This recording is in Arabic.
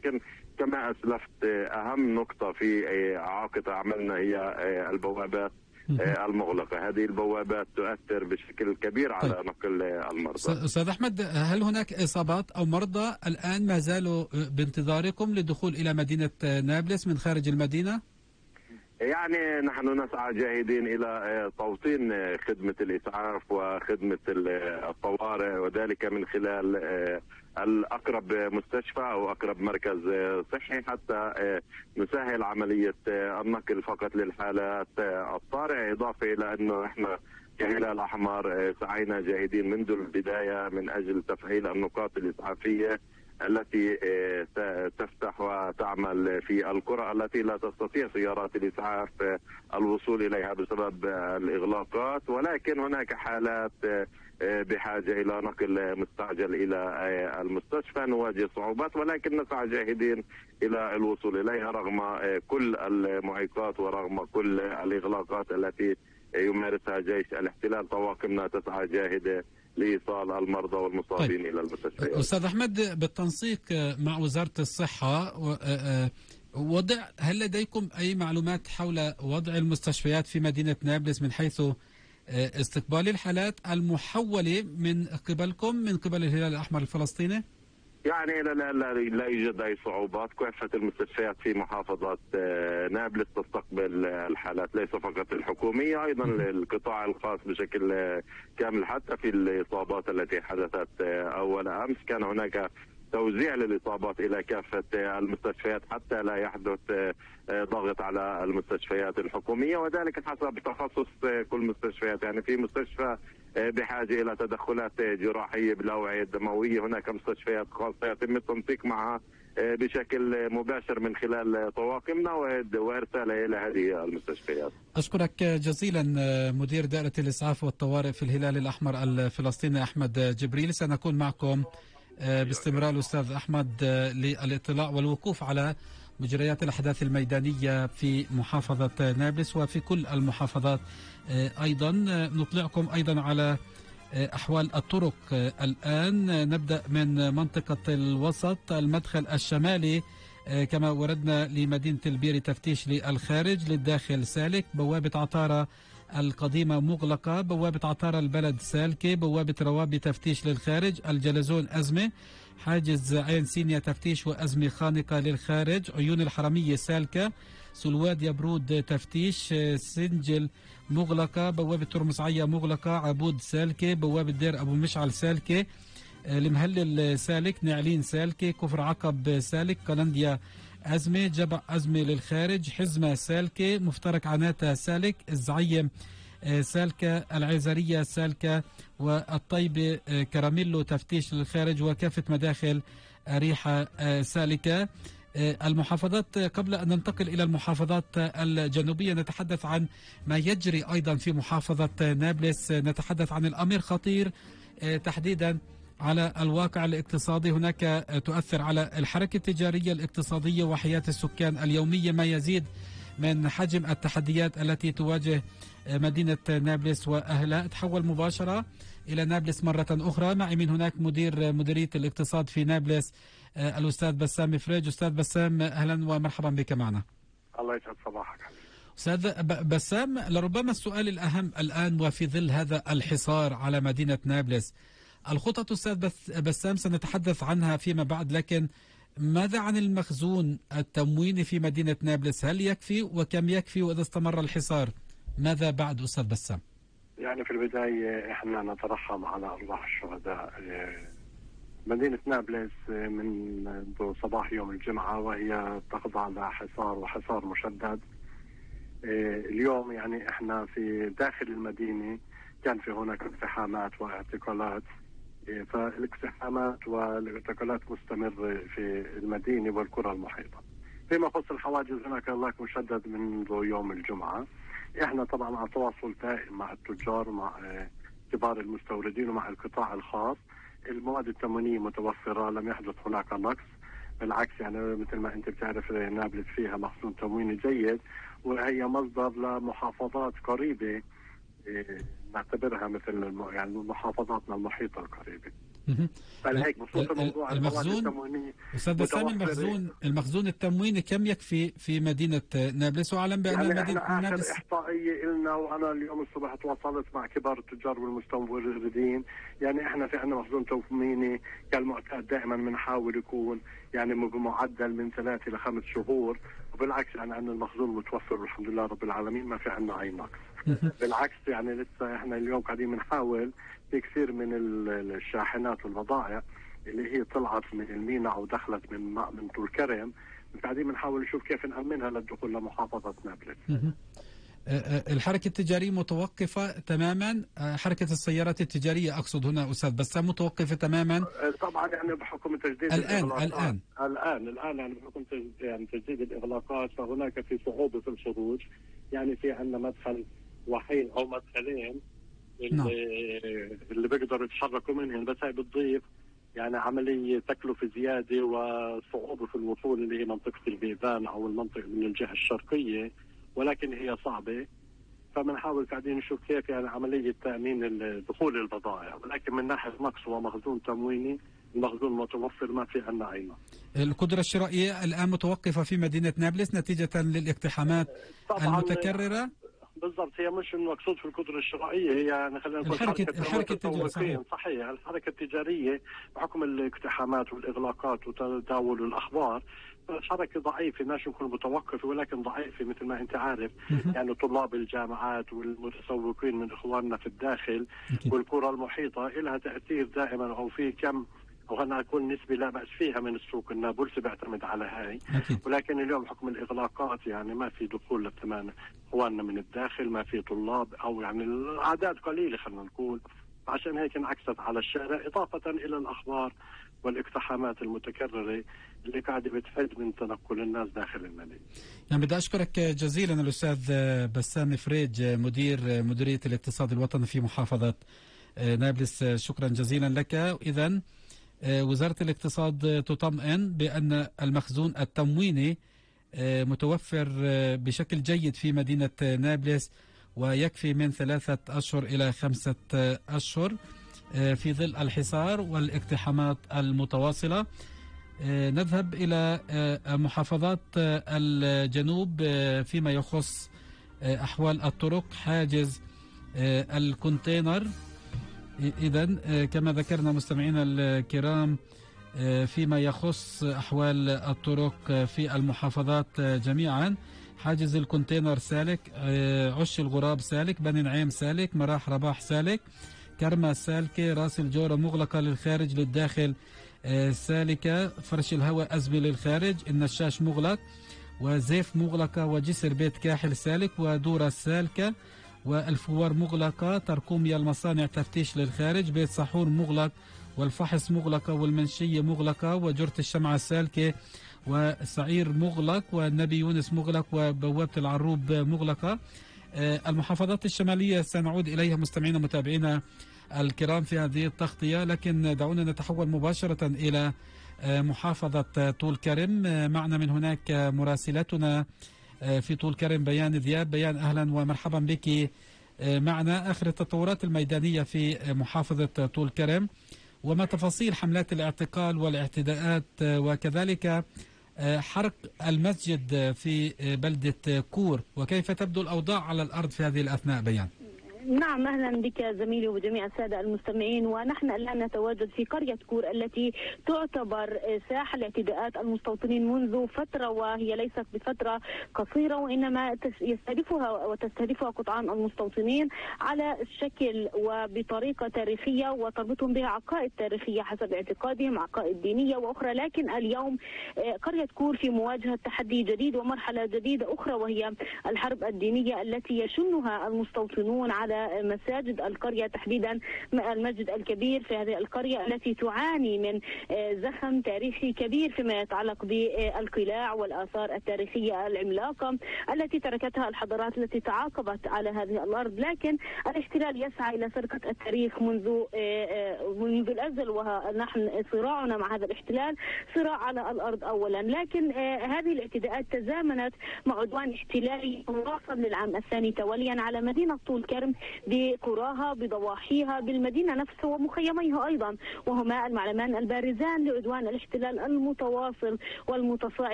ولكن كما أسلفت أهم نقطة في عاقد عملنا هي البوابات المغلقة. هذه البوابات تؤثر بشكل كبير على نقل المرضى. أستاذ أحمد، هل هناك إصابات أو مرضى الآن ما زالوا بانتظاركم للدخول إلى مدينة نابلس من خارج المدينة؟ يعني نحن نسعى جاهدين إلى توطين خدمة الإسعاف وخدمة الطوارئ، وذلك من خلال الأقرب مستشفى أو أقرب مركز صحي حتى نسهل عملية النقل فقط للحالات الطارئة. إضافة إلى أنه إحنا كهلال أحمر سعينا جاهدين منذ البداية من أجل تفعيل النقاط الإسعافية التي تفتح وتعمل في القرى التي لا تستطيع سيارات الإسعاف الوصول إليها بسبب الإغلاقات، ولكن هناك حالات بحاجة إلى نقل مستعجل إلى المستشفى نواجه صعوبات، ولكن نسعى جاهدين إلى الوصول إليها رغم كل المعيقات ورغم كل الإغلاقات التي يمارسها جيش الاحتلال. طواقمنا تسعى جاهدة لإيصال المرضى والمصابين إلى المستشفيات. أستاذ أحمد، بالتنسيق مع وزارة الصحة هل لديكم أي معلومات حول وضع المستشفيات في مدينة نابلس من حيث استقبال الحالات المحولة من قبلكم من قبل الهلال الأحمر الفلسطيني؟ يعني لا يوجد أي صعوبات. كافة المستشفيات في محافظة نابلس تستقبل الحالات، ليس فقط الحكومية، أيضا القطاع الخاص بشكل كامل. حتى في الإصابات التي حدثت أول أمس كان هناك توزيع للإصابات إلى كافة المستشفيات حتى لا يحدث ضغط على المستشفيات الحكومية، وذلك حسب تخصص كل مستشفيات. يعني في مستشفى بحاجة إلى تدخلات جراحية بالأوعية الدموية، هناك مستشفيات خاصة يتم التنسيق معها بشكل مباشر من خلال طواقمنا وإرسالها إلى هذه المستشفيات. أشكرك جزيلا مدير دائرة الإسعاف والطوارئ في الهلال الأحمر الفلسطيني أحمد جبريل. سنكون معكم باستمرار أستاذ أحمد للاطلاع والوقوف على مجريات الأحداث الميدانية في محافظة نابلس وفي كل المحافظات. أيضا نطلعكم أيضا على أحوال الطرق. الآن نبدأ من منطقة الوسط المدخل الشمالي كما وردنا لمدينة البيري تفتيش للخارج، للداخل سالك، بوابة عطارة القديمة مغلقة، بوابة عطارة البلد سالكة، بوابة روابي تفتيش للخارج، الجلزون أزمة، حاجز عين سينيا تفتيش وأزمة خانقة للخارج، عيون الحرمية سالكة، سلواد يبرود تفتيش، سنجل مغلقة، بوابة ترمسعية مغلقة، عبود سالكة، بوابة دير أبو مشعل سالكة، المهلل سالك، نعلين سالكة، كفر عقب سالك، قلنديا أزمة، جبع أزمة للخارج، حزمة سالكة، مفترق عناتة سالك، الزعيم سالكة، العيزرية سالكة، والطيبة كراميلو تفتيش للخارج، وكافة مداخل أريحة سالكة. المحافظات، قبل أن ننتقل إلى المحافظات الجنوبية نتحدث عن ما يجري أيضا في محافظة نابلس. نتحدث عن الأمر خطير تحديدا على الواقع الاقتصادي. هناك تؤثر على الحركة التجارية الاقتصادية وحياة السكان اليومية، ما يزيد من حجم التحديات التي تواجه مدينة نابلس وأهلها. أتحول مباشرة إلى نابلس مرة أخرى. معي من هناك مديرية الاقتصاد في نابلس الأستاذ بسام فريج. أستاذ بسام، أهلا ومرحبا بك معنا. الله يسعد صباحك. أستاذ بسام، لربما السؤال الأهم الآن وفي ظل هذا الحصار على مدينة نابلس، الخطط أستاذ بسام سنتحدث عنها فيما بعد، لكن ماذا عن المخزون التمويني في مدينة نابلس؟ هل يكفي وكم يكفي؟ وإذا استمر الحصار ماذا بعد أستاذ بسام؟ يعني في البداية احنا نترحم على أرواح الشهداء. مدينة نابلس منذ صباح يوم الجمعة وهي تخضع لحصار وحصار مشدد. اليوم يعني احنا في داخل المدينة كان في هناك اقتحامات واعتقالات، فالاقتحامات والاعتقالات مستمر في المدينة والقرى المحيطة. فيما يخص الحواجز هناك إغلاق مشدد منذ يوم الجمعة. احنا طبعا على تواصل دائم مع التجار ومع كبار المستوردين ومع القطاع الخاص. المواد التموينية متوفرة، لم يحدث هناك نقص، بالعكس يعني مثل ما انت بتعرف نابلس فيها مخزون تمويني جيد، وهي مصدر لمحافظات قريبة نعتبرها مثل يعني محافظاتنا المحيطة القريبة. فلهيك بخصوص الموضوع المخزون استاذ بسام، المخزون التمويني كم يكفي في مدينه نابلس؟ وعلم بان يعني مدينه نابلس احصائيه لنا، وانا اليوم الصبح تواصلت مع كبار التجار والمستوردين. يعني احنا في عندنا مخزون تمويني كالمعتاد، دائما بنحاول يكون يعني بمعدل من 3 إلى 5 شهور، وبالعكس يعني عندنا المخزون متوفر والحمد لله رب العالمين، ما في عندنا اي نقص. بالعكس يعني لسه احنا اليوم قاعدين بنحاول في كثير من الشاحنات والبضائع اللي هي طلعت من الميناء ودخلت من طول كرم، قاعدين بنحاول نشوف كيف نأمنها للدخول لمحافظة نابلس. الحركة التجارية متوقفة تماما، حركة السيارات التجارية أقصد هنا أستاذ بسام، متوقفة تماما طبعا يعني بحكم تجديد الآن يعني بحكم تجديد الإغلاقات، فهناك في صعوبة في الخروج. يعني في عندنا مدخل وحيد أو مدخلين اللي بيقدروا يتحركوا منهم، بس هي بتضيف يعني عملية تكلفة زيادة وصعوبة في الوصول اللي هي منطقة البيبان أو المنطقة من الجهة الشرقية، ولكن هي صعبة. فبنحاول قاعدين نشوف كيف يعني عملية تأمين دخول البضائع، ولكن من ناحية نقص ومخزون تمويني، المخزون متوفر، ما في عندنا أي نقص. القدرة الشرائية الآن متوقفة في مدينة نابلس نتيجة للاقتحامات المتكررة. بالضبط، هي مش المقصود في القدرة الشرائية، هي يعني خلينا نقول الحركة التجارية. صحيح، الحركة التجارية بحكم الاقتحامات والإغلاقات وتداول الأخبار، الحركة ضعيفة، ماشي نكون متوقفة ولكن ضعيفة مثل ما أنت عارف. يعني طلاب الجامعات والمتسوقين من إخواننا في الداخل والقرى المحيطة لها تأثير دائما، أو في كم أو خلينا نقول نسبة لا بأس فيها من السوق. النابلسي بيعتمد على هاي، ولكن اليوم بحكم الإغلاقات يعني ما في دخول للثمان إخواننا من الداخل، ما في طلاب، أو يعني الأعداد قليلة خلينا نقول، عشان هيك انعكست على الشارع، إضافة إلى الأخبار والاقتحامات المتكررة اللي قاعدة بتحد من تنقل الناس داخل المدينة. يعني بدي أشكرك جزيلا الأستاذ بسام فريج، مديرية الاقتصاد الوطني في محافظة نابلس، شكرا جزيلا لك. إذن وزارة الاقتصاد تطمئن بأن المخزون التمويني متوفر بشكل جيد في مدينة نابلس، ويكفي من 3 أشهر إلى 5 أشهر في ظل الحصار والاقتحامات المتواصلة. نذهب إلى محافظات الجنوب فيما يخص أحوال الطرق، حاجز الكونتينر. إذن كما ذكرنا مستمعينا الكرام، فيما يخص أحوال الطرق في المحافظات جميعا، حاجز الكونتينر سالك، عش الغراب سالك، بني نعيم سالك، مراح رباح سالك، كرمة سالكة، راس الجورة مغلقة للخارج، للداخل سالكة، فرش الهواء أزبي للخارج، النشاش مغلق، وزيف مغلقة، وجسر بيت كاحل سالك، ودورة سالكة، والفوار مغلقة، تركوميا المصانع تفتيش للخارج، بيت صحور مغلق، والفحص مغلقة، والمنشية مغلقة، وجرة الشمعة سالكة، وسعير مغلق، والنبي يونس مغلق، وبوابة العروب مغلقة. المحافظات الشمالية سنعود إليها مستمعينا متابعينا الكرام في هذه التغطية، لكن دعونا نتحول مباشرة إلى محافظة طول كرم. معنا من هناك مراسلتنا في طول كرم بيان ذياب. بيان أهلا ومرحبا بك معنا. آخر التطورات الميدانية في محافظة طول كرم، وما تفاصيل حملات الاعتقال والاعتداءات، وكذلك حرق المسجد في بلدة كور، وكيف تبدو الأوضاع على الأرض في هذه الأثناء؟ بيان. نعم، أهلا بك زميلي وجميع السادة المستمعين. ونحن الآن نتواجد في قرية كور التي تعتبر ساحة لاعتداءات المستوطنين منذ فترة، وهي ليست بفترة قصيرة، وإنما تستهدفها قطعان المستوطنين على الشكل وبطريقة تاريخية، وتربطهم بها عقائد تاريخية حسب اعتقادهم، عقائد دينية وأخرى. لكن اليوم قرية كور في مواجهة تحدي جديد ومرحلة جديدة أخرى، وهي الحرب الدينية التي يشنها المستوطنون على مساجد القرية، تحديدا المسجد الكبير في هذه القرية التي تعاني من زخم تاريخي كبير فيما يتعلق بالقلاع والآثار التاريخية العملاقة التي تركتها الحضارات التي تعاقبت على هذه الأرض. لكن الاحتلال يسعى إلى سرقة التاريخ منذ الأزل، ونحن صراعنا مع هذا الاحتلال صراع على الأرض أولا. لكن هذه الاعتداءات تزامنت مع عدوان احتلالي واصل للعام الثاني تواليا على مدينة طول كرم بقراها بضواحيها بالمدينة نفسها ومخيميها أيضا، وهما المعلمان البارزان لعدوان الاحتلال المتواصل والمتصاعد